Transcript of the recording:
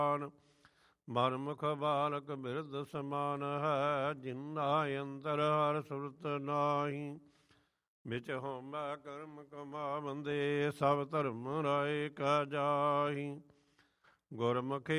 ਮਨਮੁਖ ਬਾਲਕ ਬਿਰਧ ਸਮਾਨ ਹੈ, ਜਿਨਾ ਅੰਤਰ ਹਰ ਸੁਰਤ ਨਾਹੀ। ਵਿੱਚ ਹੋਮੈ ਕਰਮ ਕਮਾਵੰਦੇ, ਸਭ ਧਰਮ ਰਾਏ ਕਾ ਜਾਹੀ। ਗੁਰਮੁਖੀ